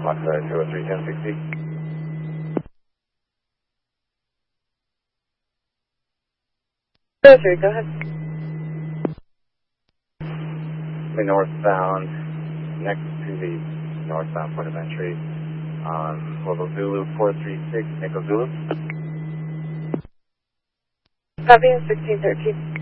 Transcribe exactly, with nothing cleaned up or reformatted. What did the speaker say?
Mach two oh three, ten sixty. two oh three, go ahead. The northbound, next to the northbound point of entry on Hobo Zulu four three six, Echo Zulu. Copy, sixteen thirteen.